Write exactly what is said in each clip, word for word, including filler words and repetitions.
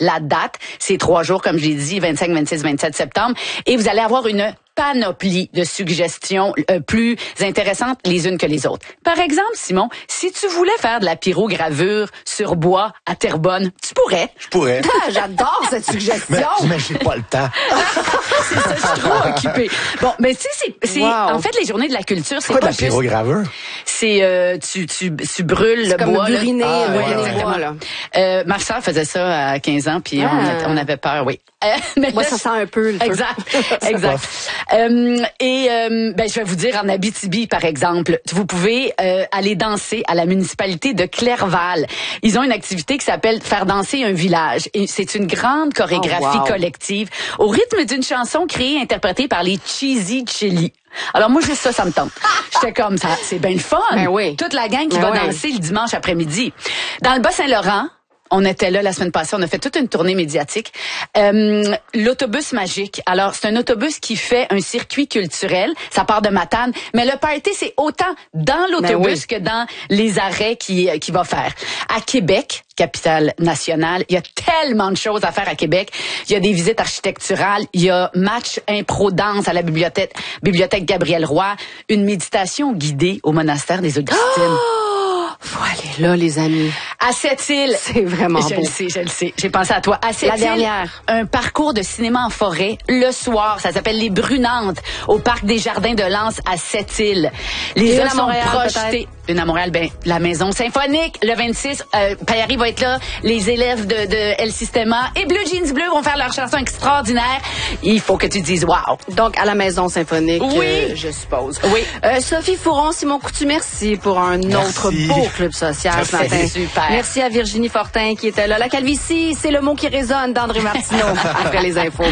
la date. C'est trois jours, comme je l'ai dit, vingt-cinq, vingt-six, vingt-sept septembre. Et vous allez avoir une panoplie de suggestions euh, plus intéressantes les unes que les autres. Par exemple, Simon, si tu voulais faire de la pyrogravure sur bois à Terrebonne, tu pourrais. Je pourrais. Ah, j'adore cette suggestion. Mais, mais j'ai pas le temps. C'est ça, je suis trop occupée. Bon, mais tu sais, c'est, c'est Wow. en fait, les journées de la culture, c'est Quoi de pas la juste... pyrogravure? C'est, euh, tu, tu, tu brûles le comme bois. là. buriner, Ah, ouais, ouais, le exactement. bois, là. Euh, ma soeur faisait ça à quinze ans, puis Ah. on, a- on avait peur, oui. Euh, mais Moi, là, ça sent un peu le feu. Exact, exact. Euh, et euh, ben, je vais vous dire, en Abitibi, par exemple, vous pouvez euh, aller danser à la municipalité de Clerval. Ils ont une activité qui s'appelle Faire danser un village. Et c'est une grande chorégraphie Oh, wow. collective au rythme d'une chanson créée et interprétée par les Cheesy Chili. Alors moi, juste ça, ça me tente. J'étais comme ça, c'est bien le fun. Ben oui. Toute la gang qui Ben va oui. danser le dimanche après-midi. Dans le Bas-Saint-Laurent, on était là la semaine passée, on a fait toute une tournée médiatique. Euh, l'autobus magique. Alors, c'est un autobus qui fait un circuit culturel. Ça part de Matane. Mais le party, c'est autant dans l'autobus Ben oui. que dans les arrêts qu'il qu'il va faire. À Québec, capitale nationale, il y a tellement de choses à faire à Québec. Il y a des visites architecturales. Il y a match impro-danse à la bibliothèque, bibliothèque Gabriel Roy. Une méditation guidée au monastère des Augustines. Faut aller là, les amis. À Sept-Îles. C'est vraiment je beau. le sais, je le sais. J'ai pensé à toi. À Sept-Îles, dernière. un parcours de cinéma en forêt le soir. Ça s'appelle Les Brunantes au parc des Jardins de Lens à Sept-Îles. Les Une œuvres à sont Montréal, projetées. Une à Montréal, ben la Maison Symphonique le vingt-six. Euh, Payari va être là. Les élèves de, de El Sistema et Bleu Jeans Bleu vont faire leur chanson extraordinaire. Il faut que tu dises wow. Donc, à la Maison Symphonique, Oui. euh, je suppose. Oui. Euh, Sophie Fouron, Simon Coutu, merci pour un autre Merci. beau club social ce Merci. matin. Super. Merci à Virginie Fortin qui était là. La calvitie, c'est le mot qui résonne d'André Martineau après les infos.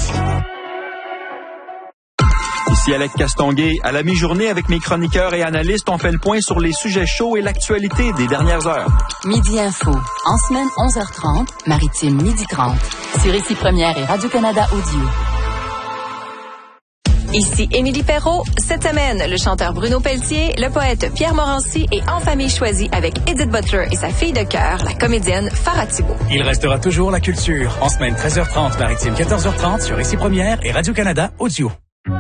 Ici Alec Castonguay. À la mi-journée, avec mes chroniqueurs et analystes, on fait le point sur les sujets chauds et l'actualité des dernières heures. Midi Info. En semaine, onze heures trente, Maritime, midi trente. Sur Ici Première et Radio-Canada Audio. Ici Émilie Perrault. Cette semaine, le chanteur Bruno Pelletier, le poète Pierre Morancy et En famille choisie avec Edith Butler et sa fille de cœur, la comédienne Farah Thibault. Il restera toujours la culture. En semaine treize heures trente, Maritime quatorze heures trente sur Ici Première et Radio-Canada Audio.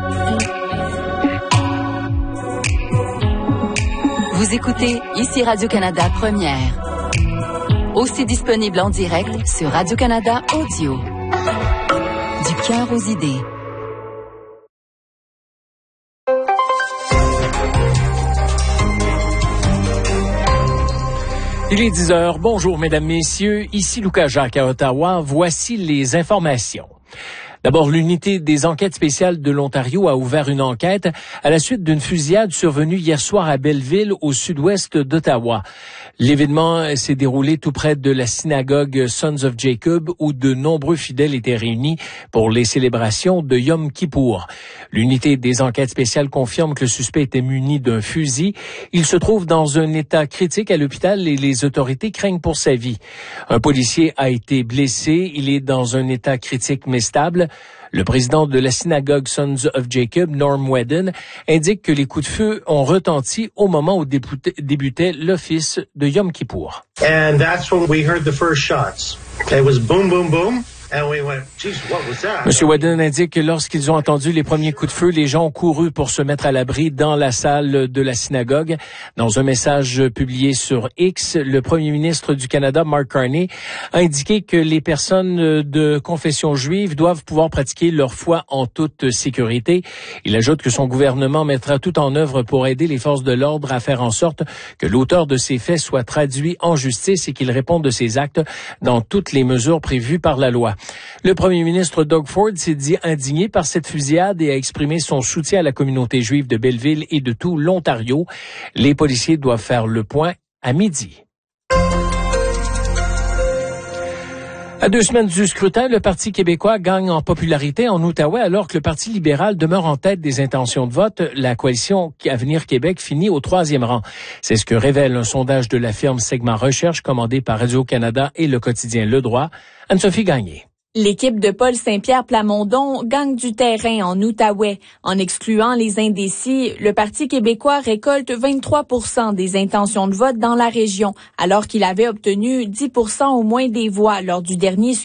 Vous écoutez Ici Radio-Canada Première. Aussi disponible en direct sur Radio-Canada Audio. Du cœur aux idées. Il est dix heures. Bonjour, mesdames, messieurs. Ici Lucas Jacques à Ottawa. Voici les informations. D'abord, l'unité des enquêtes spéciales de l'Ontario a ouvert une enquête à la suite d'une fusillade survenue hier soir à Belleville, au sud-ouest d'Ottawa. L'événement s'est déroulé tout près de la synagogue Sons of Jacob, où de nombreux fidèles étaient réunis pour les célébrations de Yom Kippour. L'unité des enquêtes spéciales confirme que le suspect était muni d'un fusil. Il se trouve dans un état critique à l'hôpital et les autorités craignent pour sa vie. Un policier a été blessé. Il est dans un état critique mais stable. Le président de la synagogue Sons of Jacob, Norm Whedon, indique que les coups de feu ont retenti au moment où débutait l'office de Yom Kippour. And that's when we heard the first shots. It was boom, boom, boom. And we went, geez, what was that? Monsieur Whedon indique que lorsqu'ils ont entendu les premiers coups de feu, les gens ont couru pour se mettre à l'abri dans la salle de la synagogue. Dans un message publié sur X, le premier ministre du Canada, Mark Carney, a indiqué que les personnes de confession juive doivent pouvoir pratiquer leur foi en toute sécurité. Il ajoute que son gouvernement mettra tout en œuvre pour aider les forces de l'ordre à faire en sorte que l'auteur de ces faits soit traduit en justice et qu'il réponde de ses actes dans toutes les mesures prévues par la loi. Le premier ministre Doug Ford s'est dit indigné par cette fusillade et a exprimé son soutien à la communauté juive de Belleville et de tout l'Ontario. Les policiers doivent faire le point à midi. À deux semaines du scrutin, le Parti québécois gagne en popularité en Outaouais alors que le Parti libéral demeure en tête des intentions de vote. La coalition Avenir Québec finit au troisième rang. C'est ce que révèle un sondage de la firme Segment Recherche commandé par Radio-Canada et le quotidien Le Droit. Anne-Sophie Gagné. L'équipe de Paul Saint-Pierre Plamondon gagne du terrain en Outaouais. En excluant les indécis, le Parti québécois récolte vingt-trois pour cent des intentions de vote dans la région, alors qu'il avait obtenu dix pour cent au moins des voix lors du dernier